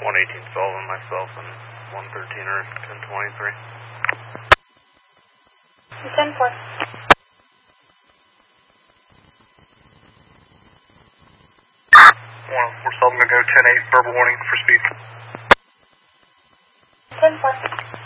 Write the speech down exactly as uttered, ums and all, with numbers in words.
one eighteen Sullivan, myself, and one thirteen or ten twenty-three. ten four. one four Sullivan, go ten eight, verbal warning for speed. ten four.